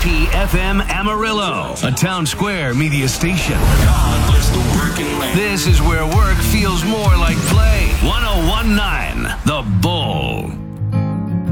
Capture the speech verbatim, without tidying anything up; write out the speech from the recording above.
T F M Amarillo, a Town Square media station. This is where work feels more like play. one